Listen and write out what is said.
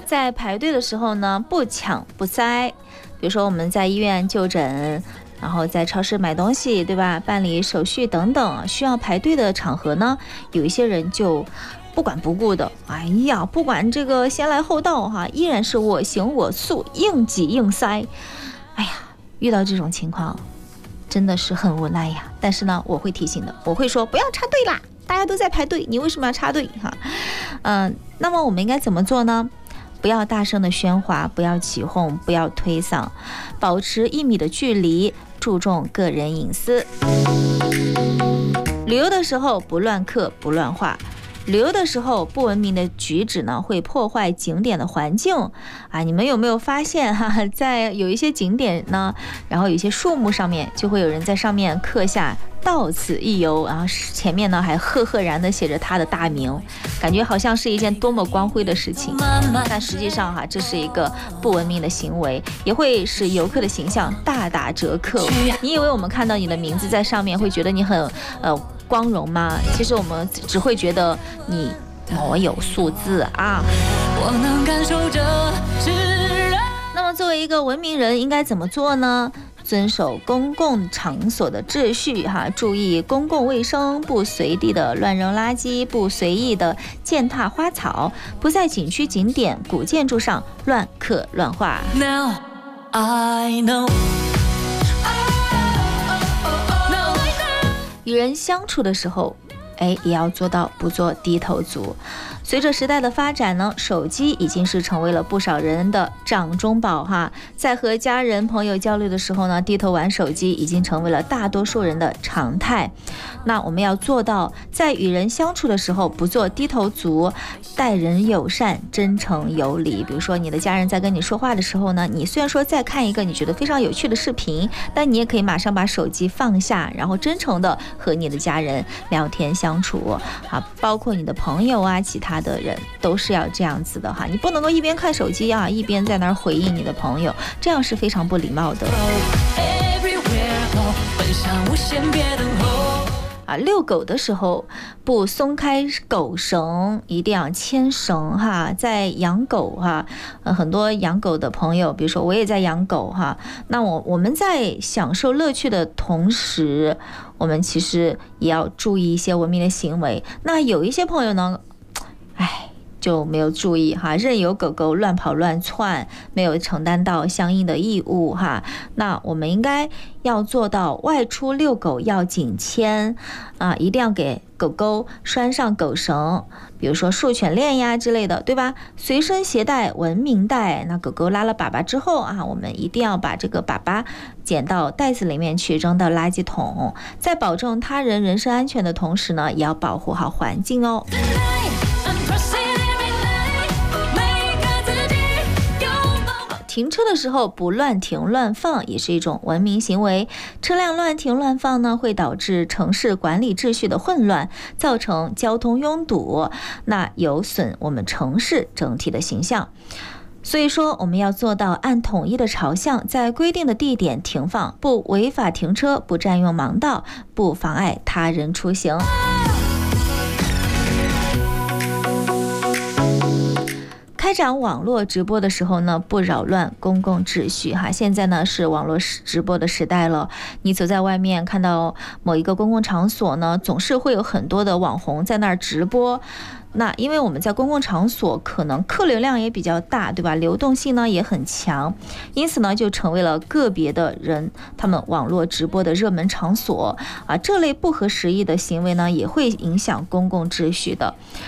在排队的时候呢，不抢不塞。比如说我们在医院就诊，然后在超市买东西，对吧？办理手续等等需要排队的场合呢，有一些人就不管不顾的，哎呀，不管这个先来后到哈，依然是我行我素，硬挤硬塞。哎呀，遇到这种情况真的是很无奈呀。但是呢，我会提醒的，我会说不要插队啦，大家都在排队，你为什么要插队哈？那么我们应该怎么做呢？不要大声的喧哗，不要起哄，不要推搡，保持1米的距离，注重个人隐私。旅游的时候不乱刻不乱画，旅游的时候不文明的举止呢，会破坏景点的环境啊！你们有没有发现在有一些景点呢，然后有一些树木上面就会有人在上面刻下到此一游，然后前面呢还赫赫然的写着他的大名，感觉好像是一件多么光辉的事情。但实际上这是一个不文明的行为，也会使游客的形象大打折扣。你以为我们看到你的名字在上面会觉得你很光荣吗？其实我们只会觉得你没有素质啊。我能感受着炙热。那么作为一个文明人应该怎么做呢？遵守公共场所的秩序注意公共卫生，不随地的乱扔垃圾，不随意的践踏花草，不在景区景点古建筑上乱刻乱画。 Now I know。与人相处的时候也要做到不做低头族。随着时代的发展呢，手机已经是成为了不少人的掌中宝在和家人朋友交流的时候呢，低头玩手机已经成为了大多数人的常态。那我们要做到在与人相处的时候不做低头族，待人友善，真诚有礼。比如说你的家人在跟你说话的时候呢，你虽然说在看一个你觉得非常有趣的视频，但你也可以马上把手机放下，然后真诚的和你的家人聊天相处包括你的朋友其他的人都是要这样子的你不能够一边看手机一边在那儿回应你的朋友，这样是非常不礼貌的。遛狗的时候不松开狗绳，一定要牵绳在养狗很多养狗的朋友，比如说我也在养狗那我们在享受乐趣的同时，我们其实也要注意一些文明的行为。那有一些朋友呢就没有注意任由狗狗乱跑乱窜，没有承担到相应的义务那我们应该要做到外出遛狗要紧牵一定要给狗狗拴上狗绳，比如说束犬链呀之类的，对吧？随身携带文明袋，那狗狗拉了粑粑之后我们一定要把这个粑粑捡到袋子里面去，扔到垃圾桶，在保证他人人身安全的同时呢，也要保护好环境哦。停车的时候不乱停乱放也是一种文明行为。车辆乱停乱放呢，会导致城市管理秩序的混乱，造成交通拥堵，那有损我们城市整体的形象。所以说我们要做到按统一的朝向，在规定的地点停放，不违法停车，不占用盲道，不妨碍他人出行。开展网络直播的时候呢，不扰乱公共秩序现在呢是网络直播的时代了，你走在外面看到某一个公共场所呢，总是会有很多的网红在那儿直播。那因为我们在公共场所可能客流量也比较大，对吧？流动性呢也很强，因此呢就成为了个别的人他们网络直播的热门场所这类不合时宜的行为呢，也会影响公共秩序的。